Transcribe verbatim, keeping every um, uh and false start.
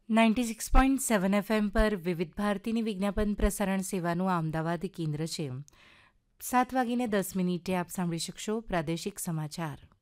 Ninety six point seven FM પર વિવિધ ભારતીની વિજ્ઞાપન પ્રસારણ સેવાનું આ અમદાવાદ કેન્દ્ર છે. સાત વાગીને દસ મિનિટે આપ સાંભળી શકશો પ્રાદેશિક સમાચાર.